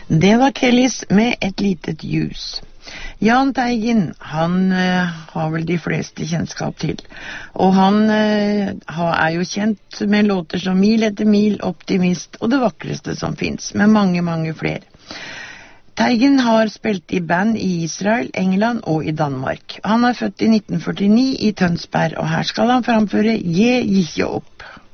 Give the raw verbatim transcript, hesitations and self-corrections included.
Det var Kellys med et litet ljus. Jahn Teigen, han uh, har vel de fleste kjennskap til. Og han uh, er jo kjent med låter som Mil etter mil, Optimist og Det vakreste som finnes, med mange, mange flere. Teigen har spilt i band i Israel, England og i Danmark. Han er født i nitten førtini i Tønsberg, og her skal han framføre Je gikje opp.